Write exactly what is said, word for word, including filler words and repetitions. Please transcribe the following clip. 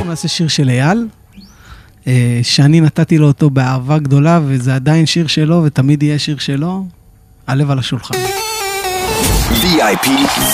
נעשה שיר של אייל, שאני נתתי לו אותו באהבה גדולה, וזה עדיין שיר שלו, ותמיד יהיה שיר שלו, הלב על השולחן. וי איי פי